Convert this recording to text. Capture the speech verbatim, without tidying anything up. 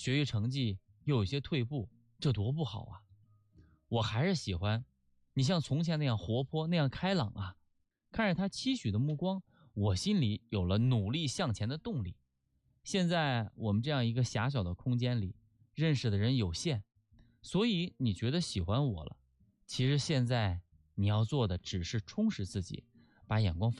学习成绩又有些退步，这多不好啊！我还是喜欢你像从前那样活泼，那样开朗啊。看着他期许的目光，我心里有了努力向前的动力。现在我们这样一个狭小的空间里，认识的人有限，所以你觉得喜欢我了。其实现在你要做的只是充实自己，把眼光放